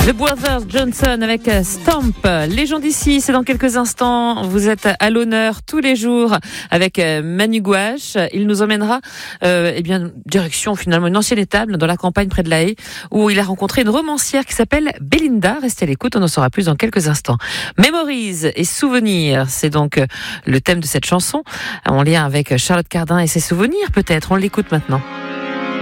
The Brothers Johnson avec Stamp. Les gens d'ici, c'est dans quelques instants. Vous êtes à l'honneur tous les jours avec Manu Gouache. Il nous emmènera, direction finalement une ancienne étable dans la campagne près de La Haye, où il a rencontré une romancière qui s'appelle Belinda. Restez à l'écoute, on en saura plus dans quelques instants. Mémorise et souvenirs, c'est donc le thème de cette chanson, en lien avec Charlotte Cardin et ses souvenirs peut-être. On l'écoute maintenant.